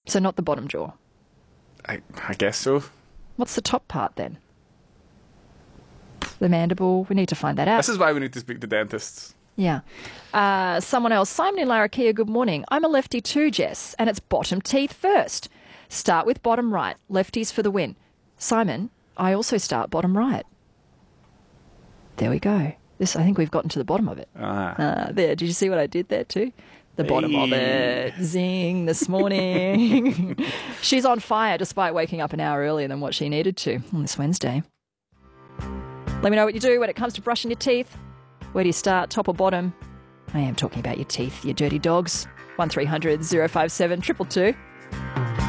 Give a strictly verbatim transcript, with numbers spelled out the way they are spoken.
So not the bottom jaw. I, I guess so. What's the top part then? The mandible. We need to find that out. This is why we need to speak to dentists. Yeah. Uh, someone else. Simon in Larrakia, good morning. I'm a lefty too, Jess, and it's bottom teeth first. Start with bottom right. Lefties for the win. Simon, I also start bottom right. There we go. This, I think we've gotten to the bottom of it. Ah. Uh, there. Did you see what I did there too? The bottom Hey. of it. Zing this morning. She's on fire despite waking up an hour earlier than what she needed to on this Wednesday. Let me know what you do when it comes to brushing your teeth. Where do you start, top or bottom? I am talking about your teeth, you dirty dogs. one three hundred, oh five seven, two two two.